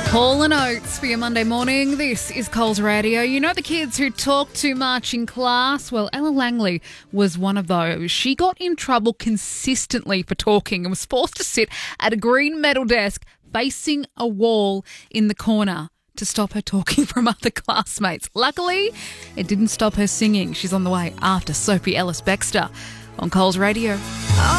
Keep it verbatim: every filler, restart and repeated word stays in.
Hall and Oates for your Monday morning. This is Coles Radio. You know the kids who talk too much in class? Well, Ella Langley was one of those. She got in trouble consistently for talking and was forced to sit at a green metal desk facing a wall in the corner to stop her talking from other classmates. Luckily, it didn't stop her singing. She's on the way after Sophie Ellis-Bextor on Coles Radio.